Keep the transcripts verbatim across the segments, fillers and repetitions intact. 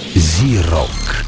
Зи-рок.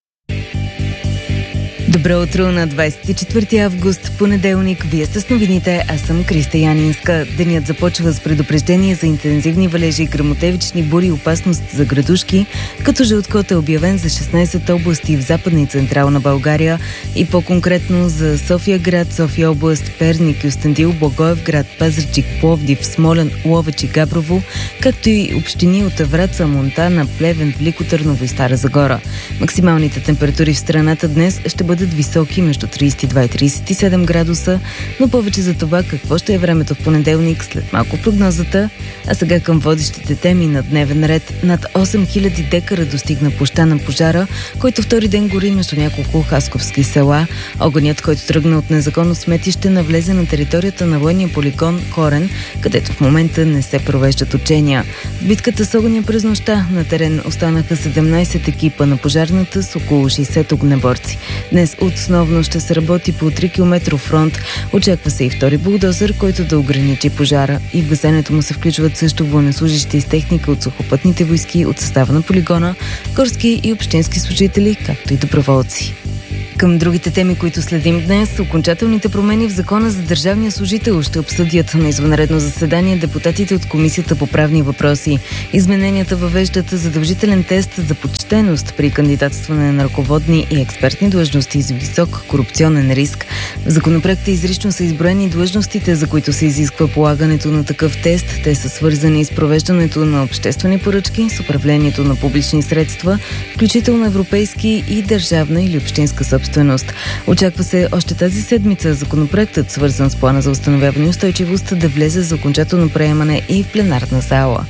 Добро утро на двадесет и четвърти август, понеделник. Вие сте с новините, аз съм Криста Янинска. Денят започва с предупреждение за интензивни валежи, гръмотевични бури и опасност за градушки, като жълт код е обявен за шестнадесет области в Западна и Централна България и по-конкретно за София град, София област, Перник, Кюстендил, Благоевград, Пазарджик, Пловдив, Смолян, Ловеч и Габрово, както и общини от Враца, Монтана, Плевен, Велико Търново и Стара Загора. Максималните температури в страната днес ще бъдат високи между тридесет и два и тридесет и седем градуса, но повече за това какво ще е времето в понеделник след малко прогнозата. А сега към водещите теми на дневен ред. Над осем хиляди декара достигна площта на пожара, който втори ден гори между няколко хасковски села. Огънят, който тръгна от незаконно сметище, навлезе на територията на военния полигон Корен, където в момента не се провеждат учения. В битката с огъня през нощта на терен останаха седемнадесет екипа на пожарната с около шейсет огнеборци. Днес основно ще се работи по три километров фронт. Очаква се и втори булдозер, който да ограничи пожара. И в гасенето му се включват също военнослужащи с техника от сухопътните войски, от състава на полигона, горски и общински служители, както и доброволци. Към другите теми, които следим днес, окончателните промени в Закона за държавния служител ще обсъдят на извънредно заседание депутатите от Комисията по правни въпроси. Измененията въвеждат задължителен тест за почтеност при кандидатстване на ръководни и експертни длъжности с висок корупционен риск. В законопроекта изрично са изброени длъжностите, за които се изисква полагането на такъв тест. Те са свързани с провеждането на обществени поръчки, с управлението на публични средства, включително европейски и държавна или общинска собственост. Очаква се още тази седмица законопроектът, свързан с плана за установяване и устойчивост, да влезе за окончателно приемане и в пленарна зала.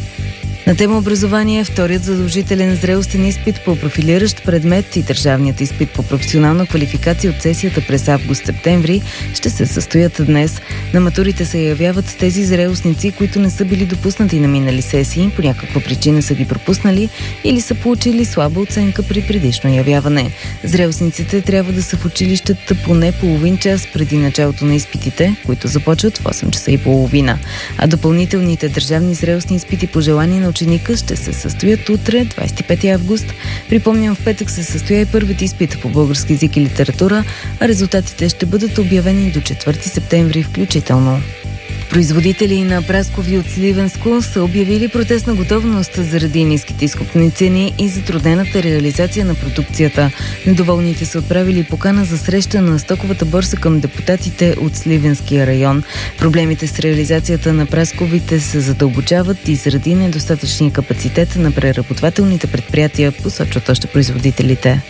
На тема образование, вторият задължителен зрелостен изпит по профилиращ предмет и държавният изпит по професионална квалификация от сесията през август-септември ще се състоят днес. На матурите се явяват тези зрелостници, които не са били допуснати на минали сесии, по някаква причина са ги пропуснали или са получили слаба оценка при предишно явяване. Зрелостниците трябва да са в училищата поне половин час преди началото на изпитите, които започват в осем часа и половина. А допълнителните държавни зрелостни изпити по желание на ученика ще се състоят утре, двадесет и пети август. Припомням, в петък се състоя и първият изпит по български език и литература, а резултатите ще бъдат обявени до четвърти септември включително. Производители на праскови от Сливенско са обявили протестна готовност заради ниските изкупни цени и затруднената реализация на продукцията. Недоволните са отправили покана за среща на стоковата борса към депутатите от Сливенския район. Проблемите с реализацията на прасковите се задълбочават и заради недостатъчния капацитет на преработвателните предприятия, посочват още производителите.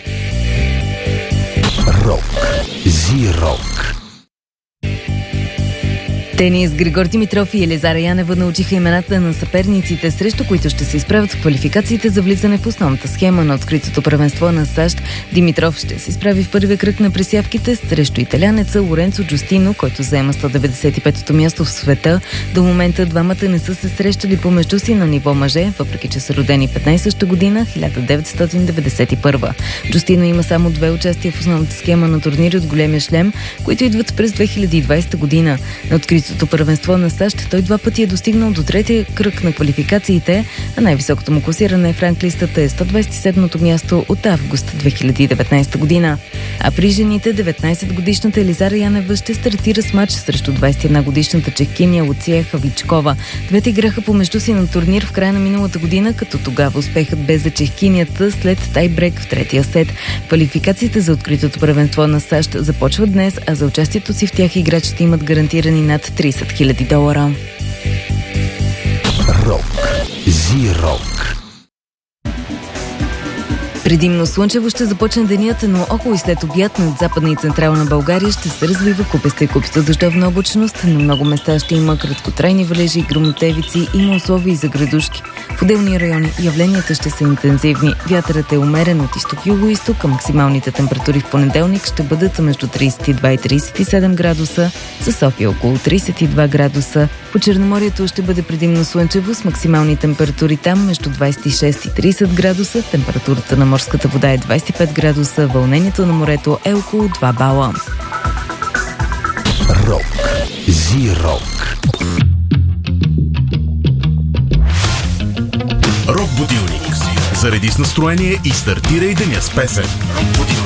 Рок. Зи-рок. Тенис. Григор Димитров и Елизара Янева научиха имената на съперниците, срещу които ще се изправят в квалификациите за влизане в основната схема на откритото първенство на САЩ. Димитров ще се изправи в първия кръг на пресявките срещу италянеца Лоренцо Джустино, който заема сто деветдесет и петото място в света. До момента двамата не са се срещали помежду си на ниво мъже, въпреки че са родени петнадесета година, хиляда деветстотин деветдесет и първа. Джустино има само две участия в основната схема на турнири от големия шлем, които идват през две хиляди и двадесета година. На откритото първенство на САЩ той два пъти е достигнал до третия кръг на квалификациите, а най-високото му класиране в ранглистата е сто двадесет и седмото място от август две хиляди и деветнадесета година. А при жените деветнадесетгодишната Елизара Янева ще стартира с матч срещу двадесет и една годишната чехиня Луция Хавличкова. Двете играха помежду си на турнир в края на миналата година, като тогава успехът бе за чехинята след тайбрек в третия сет. Квалификациите за откритото първенство на САЩ започват днес, а за участието си в тях играчите имат гарантирани над тридесет хиляди долара. Рок. Зи-рок. Предимно слънчево ще започне денят, но около и след обяд над Западна и Централна България ще се развива купеста и куписта дъждовна облачност. На много места ще има краткотрайни валежи и гръмотевици, има условия и за градушки. В отделни райони явленията ще са интензивни. Вятърът е умерен от изток-юго-исток, а максималните температури в понеделник ще бъдат между тридесет и два и тридесет и седем градуса, за София около тридесет и два градуса. По Черноморието ще бъде предимно слънчево с максимални температури там между двадесет и шест и тридесет градуса. Температурата на морската вода е двадесет и пет градуса, вълнението на морето е около два бала. Рок. Зи-рок. Рок будилник. Зареди с настроение и стартирай деня с песен.